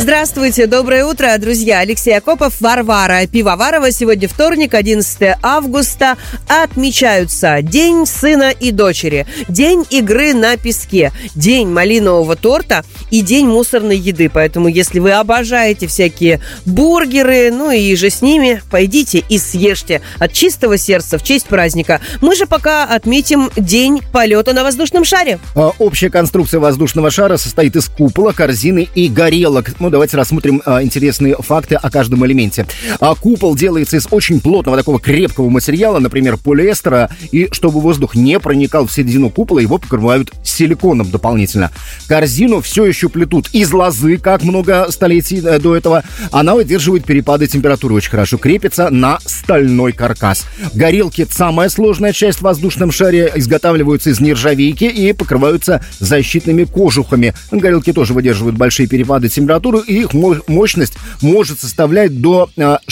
Здравствуйте, доброе утро, друзья. Алексей Акопов, Варвара Пивоварова. Сегодня вторник, 11 августа. Отмечаются День сына и дочери, День игры на песке, День малинового торта и День мусорной еды. Поэтому, если вы обожаете всякие бургеры, ну и же с ними, пойдите и съешьте от чистого сердца в честь праздника. Мы же пока отметим День полета на воздушном шаре. Общая конструкция воздушного шара состоит из купола, корзины и горелок. Давайте рассмотрим интересные факты о каждом элементе. Купол делается из очень плотного, такого крепкого материала, например, полиэстера, и чтобы воздух не проникал в середину купола, его покрывают силиконом дополнительно. Корзину все еще плетут из лозы, как много столетий до этого. Она выдерживает перепады температуры очень хорошо, крепится на стальной каркас. Горелки — самая сложная часть в воздушном шаре, изготавливаются из нержавейки и покрываются защитными кожухами. Горелки тоже выдерживают большие перепады температуры, и их мощность может составлять до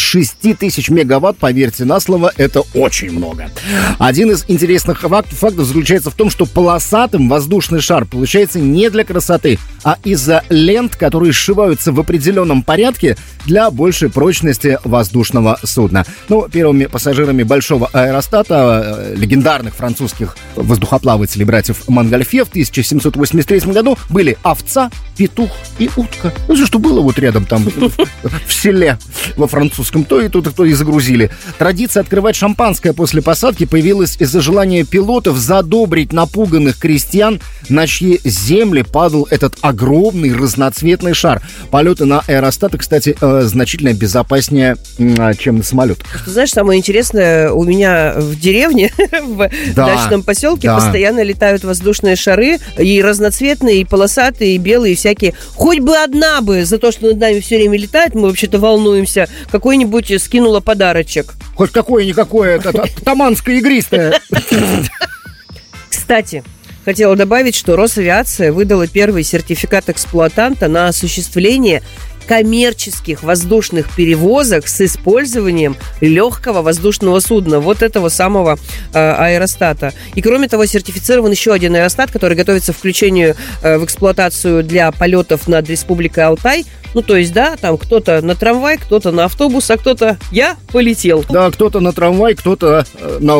6000 мегаватт. Поверьте на слово, это очень много. Один из интересных фактов заключается в том, что полосатым воздушный шар получается не для красоты, а из-за лент, которые сшиваются в определенном порядке для большей прочности воздушного судна. Первыми пассажирами большого аэростата, легендарных французских воздухоплавателей братьев Монгольфье в 1783 году были овца, петух и утка. Все, что было вот рядом там в селе во французском, то и тут и загрузили. Традиция открывать шампанское после посадки появилась из-за желания пилотов задобрить напуганных крестьян, на чьи земли падал этот огромный разноцветный шар. Полеты на аэростаты, кстати, значительно безопаснее, чем на самолетах. Знаешь, самое интересное, у меня в деревне, в дачном поселке постоянно летают воздушные шары, и разноцветные, и полосатые, и белые, и всякие. Хоть бы одна бы за то, что над нами все время летает, мы вообще-то волнуемся, какой-нибудь скинула подарочек. Хоть какое-никакое, таманское игристое. Кстати, хотела добавить, что Росавиация выдала первый сертификат эксплуатанта на осуществление коммерческих воздушных перевозок с использованием легкого воздушного судна, вот этого самого аэростата. И кроме того, сертифицирован еще один аэростат, который готовится к включению в эксплуатацию для полетов над Республикой Алтай. То есть, там кто-то на трамвай, кто-то на автобус, а кто-то я полетел. Да, кто-то на трамвай, кто-то на